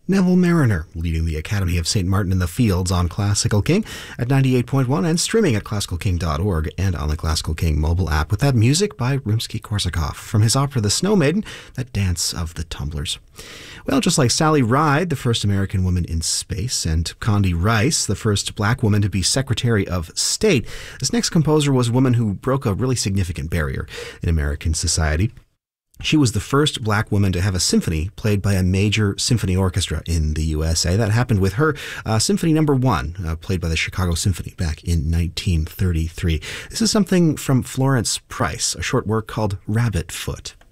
Neville Mariner, leading the Academy of St. Martin in the Fields on Classical King at 98.1 and streaming at classicalking.org and on the Classical King mobile app with that music by Rimsky-Korsakov from his opera The Snow Maiden, that dance of the tumblers. Well, just like Sally Ride, the first American woman in space, and Condi Rice, the first black woman to be Secretary of State, this next composer was a woman who broke a really significant barrier in American society. She was the first black woman to have a symphony played by a major symphony orchestra in the USA. That happened with her Symphony No. 1, played by the Chicago Symphony back in 1933. This is something from Florence Price, a short work called Rabbit Foot.